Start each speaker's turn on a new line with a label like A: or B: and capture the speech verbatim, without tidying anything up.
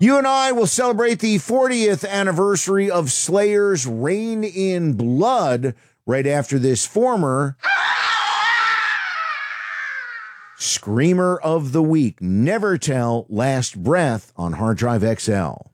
A: You and I will celebrate the fortieth anniversary of Slayer's Reign in Blood right after this former Screamer of the Week. Never Tell Last Breath on Hard Drive X L.